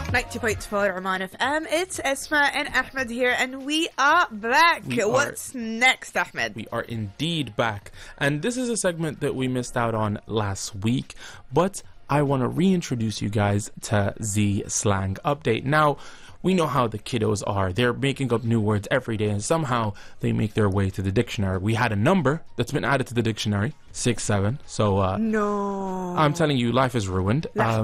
90.4 Oman FM. It's Esma and Ahmed here, and we are back. What's next, Ahmed? We are indeed back. And this is a segment that we missed out on last week, but I want to reintroduce you guys to Z Slang Update. Now, we know how the kiddos are. They're making up new words every day, and somehow they make their way to the dictionary. We had a number that's been added to the dictionary, 67. So, no. I'm telling you, life is ruined. We have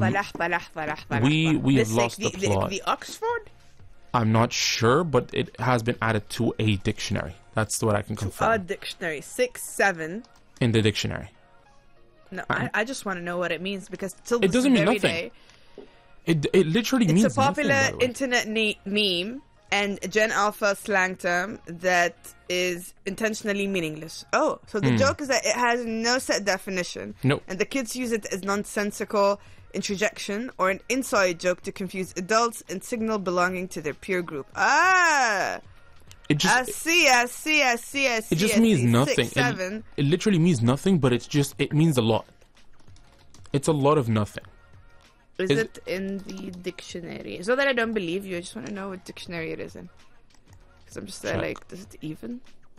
lost the plot. The Oxford? I'm not sure, but it has been added to a dictionary. That's what I can confirm. A dictionary. 67. In the dictionary. No, I just want to know what it means, because till it doesn't mean nothing. Day, it literally means nothing. It's a popular internet meme and Gen Alpha slang term that is intentionally meaningless. Oh, so the joke is that it has no set definition. No. And the kids use it as nonsensical interjection or an inside joke to confuse adults and signal belonging to their peer group. Ah! It just, I see. It just means nothing. 6, 7. It literally means nothing, but it means a lot. It's a lot of nothing. Is it in the dictionary? So that I don't believe you, I just want to know what dictionary it is in. Because I'm just there like, is it even?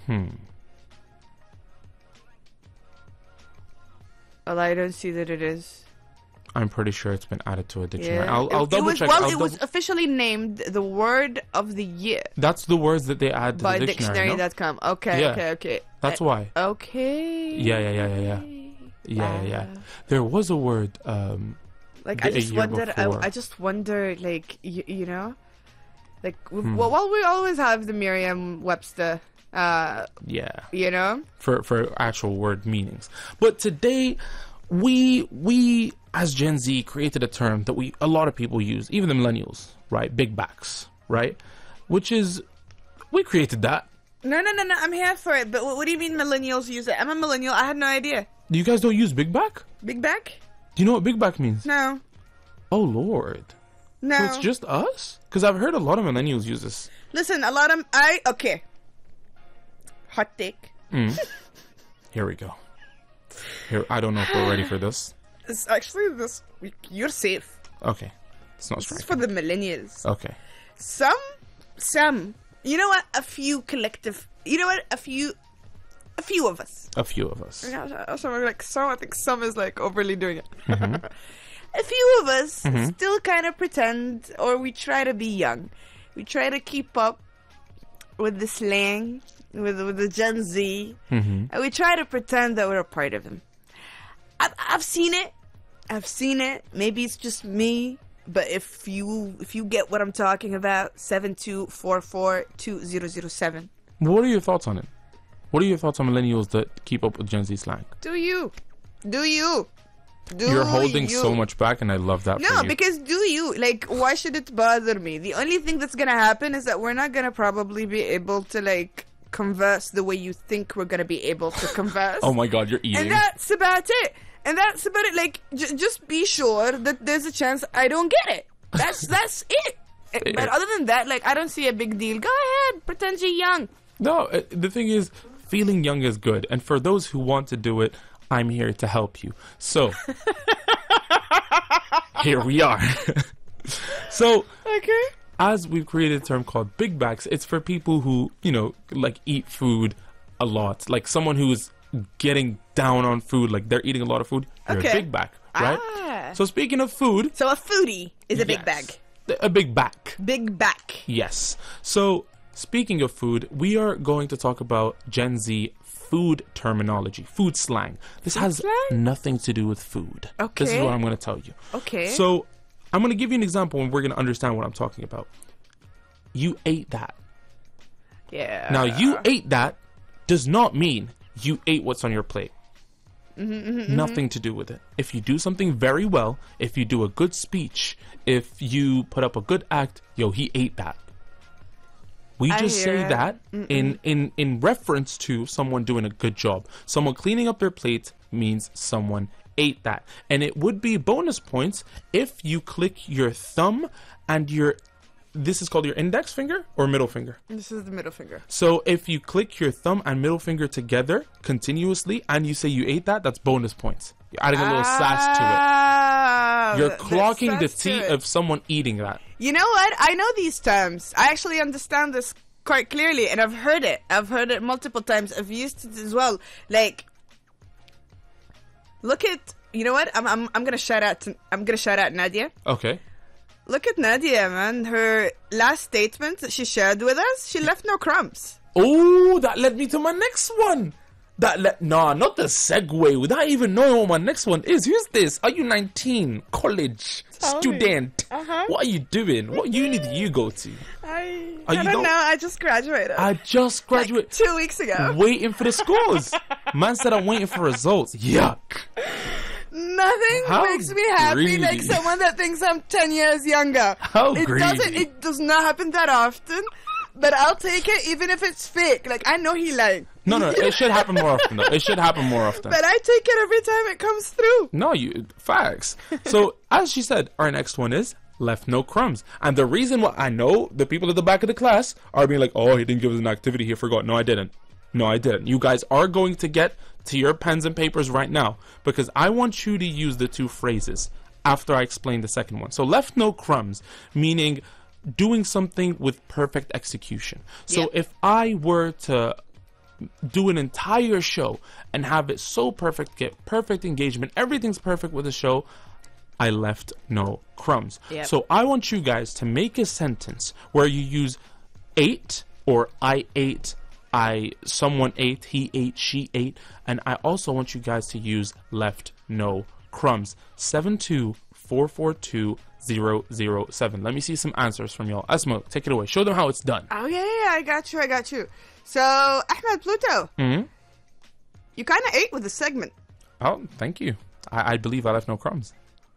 Well, I don't see that it is. I'm pretty sure it's been added to a dictionary. Yeah. I'll double check. Well, it was officially named the word of the year. That's the words that they add to by the dictionary. By dictionary.com. Okay, yeah. okay. That's why. Okay. Yeah. There was a word. Like I just wonder. Like you know, like well, we always have the Merriam-Webster. You know, for actual word meanings. But today, we as Gen Z created a term that a lot of people use, even the millennials, right? Big backs, right? Which is, we created that. No, I'm here for it. But what do you mean millennials use it? I'm a millennial. I had no idea. You guys don't use big back? Big back? Do you know what big back means? No. Oh, Lord. No. So it's just us? Because I've heard a lot of millennials use this. Listen, okay. Hot take. Here we go. I don't know if we're ready for this. It's actually this week. You're safe. Okay. It's not This striking. is for the millennials. Okay. Some. You know what? A few collective. You know what? A few of us. A few of us. Also, I think some is like overly doing it. A few of us still kind of pretend, or we try to be young. We try to keep up with the slang, with the Gen Z, and we try to pretend that we're a part of them. I've seen it. Maybe it's just me, but if you get what I'm talking about, 72442007. What are your thoughts on it? What are your thoughts on millennials that keep up with Gen Z slang? Do you? You're holding so much back, and I love that for you. No, because do you? Like, why should it bother me? The only thing that's going to happen is that we're not going to probably be able to, like, converse the way you think we're going to be able to converse. Oh my God, you're eating. And that's about it. Like, just be sure that there's a chance I don't get it. That's it. But other than that, like, I don't see a big deal. Go ahead, pretend you're young. No, the thing is, feeling young is good. And for those who want to do it, I'm here to help you. So, here we are. So, okay. As we've created a term called big backs, it's for people who, like eat food a lot. Like someone who's getting down on food, like they're eating a lot of food. You're a big back, right? So speaking of food. So a foodie is a big bag. A big back. Big back. Yes. So speaking of food, we are going to talk about Gen Z food terminology, food slang. This has nothing to do with food. Okay. This is what I'm going to tell you. Okay. So I'm going to give you an example and we're going to understand what I'm talking about. You ate that. Yeah. Now, you ate that does not mean you ate what's on your plate. Nothing to do with it. If you do something very well, if you do a good speech, if you put up a good act, he ate that. We just say that in reference to someone doing a good job. Someone cleaning up their plate means someone ate that. And it would be bonus points if you click your thumb and this is called your index finger or middle finger? This is the middle finger. So if you click your thumb and middle finger together continuously and you say you ate that, that's bonus points. You're adding a little sass to it. Wow. You're that clocking the starts to tea it. of someone eating that. You know what? I know these terms. I actually understand this quite clearly, and I've heard it. I've heard it multiple times. I've used it as well. Like, look at. You know what? I'm gonna shout out. I'm gonna shout out Nadia. Okay. Look at Nadia, man. Her last statement that she shared with us, she left no crumbs. Oh, that led me to my next one. Nah, not the segue. Without even knowing what my next one is. Who's this? Are you 19? College? Tell me. Student? Uh-huh. What are you doing? What uni do you go to? I you don't don't- know. I just graduated. I just graduated. 2 weeks ago. Waiting for the scores. Man said I'm waiting for results. Yuck. Nothing How makes me happy like greedy. someone that thinks I'm 10 years younger. How It greedy. It does not happen that often, but I'll take it even if it's fake. Like, I know he lied. No, it should happen more often though. It should happen more often. But I take it every time it comes through. No, facts. So as she said, our next one is left no crumbs. And the reason why I know the people at the back of the class are being like, oh, he didn't give us an activity, he forgot. No, I didn't. You guys are going to get to your pens and papers right now because I want you to use the two phrases after I explain the second one. So left no crumbs, meaning doing something with perfect execution. So Yep. if I were to do an entire show and have it so perfect, get perfect engagement, everything's perfect with the show, I left no crumbs. Yep. So I want you guys to make a sentence where you use ate or I ate, someone ate, he ate, she ate, and I also want you guys to use left no crumbs. 72442-007. Let me see some answers from y'all. Asma, take it away. Show them how it's done. Oh, yeah, I got you. So, Ahmed Pluto, you kind of ate with the segment. Oh, thank you. I believe I left no crumbs.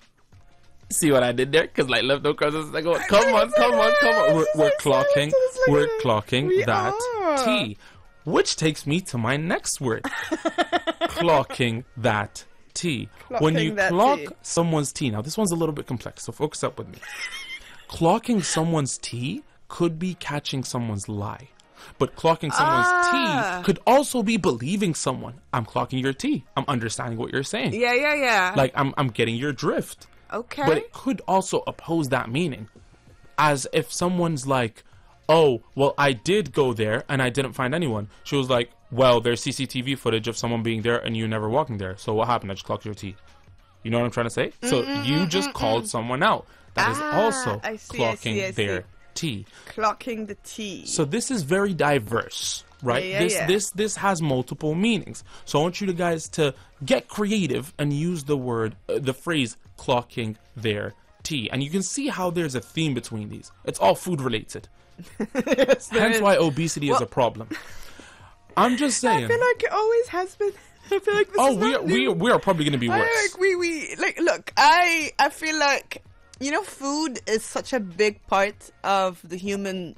See what I did there? Because like left no crumbs. It's like, oh, come on. We're clocking We that are. T, which takes me to my next word. Clocking that T. When Clocking you that clock T. someone's T, now this one's a little bit complex, so focus up with me. Clocking someone's T could be catching someone's lie. But clocking someone's T could also be believing someone. I'm clocking your T. I'm understanding what you're saying. Yeah. Like, I'm getting your drift. Okay. But it could also oppose that meaning. As if someone's like, oh, well, I did go there and I didn't find anyone. She was like, well, there's CCTV footage of someone being there and you never walking there. So what happened? I just clocked your T. You know what I'm trying to say? So you just called someone out. That is also I see, clocking their T. Clocking the T. So this is very diverse, right? Yeah. This has multiple meanings. So I want you guys to get creative and use the phrase clocking their T. And you can see how there's a theme between these. It's all food related. Yes, there Hence is. why obesity is a problem. I'm just saying. I feel like it always has been. I feel like this is not new. we are probably going to be worse. Look, I feel like, you know, food is such a big part of the human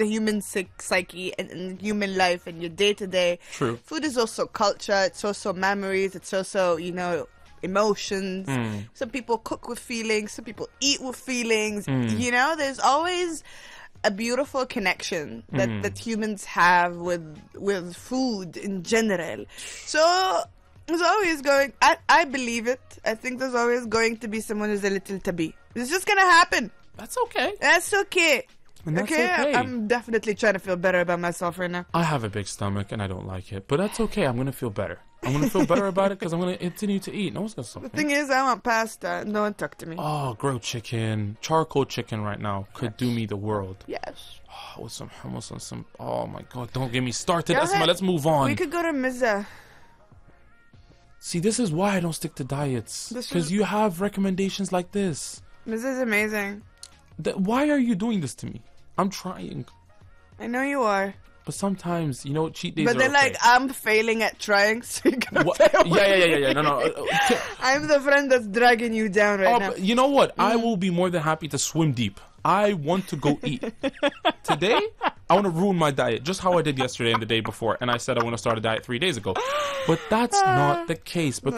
psyche and human life and your day to day. True. Food is also culture. It's also memories. It's also, you know, emotions. Some people cook with feelings. Some people eat with feelings. You know, there's always a beautiful connection that humans have with food in general. So there's always I believe it. I think there's always going to be someone who's a little tabby. It's just gonna happen. That's okay. That's okay. And that's okay. I'm definitely trying to feel better about myself right now. I have a big stomach and I don't like it, but that's okay. I'm going to feel better. I'm going to feel better about it because I'm going to continue to eat. No one's going to stop me. The thing is, I want pasta. No one talk to me. Oh, grilled chicken, charcoal chicken right now could do me the world. Yes. Oh, with some hummus and some. Oh my God! Don't get me started, Go Esma. ahead. Let's move on. We could go to Mizza. See, this is why I don't stick to diets because you have recommendations like this. Mizza's amazing. Why are you doing this to me? I'm trying, I know you are. but sometimes you know cheat days. But are then, okay. like, I'm failing at trying, so you're gonna What? fail. Yeah. No. I'm the friend that's dragging you down right now. But you know what? I will be more than happy to swim deep. I want to go eat. Today, I want to ruin my diet, just how I did yesterday and the day before. And I said I want to start a diet 3 days ago. But that's not the case.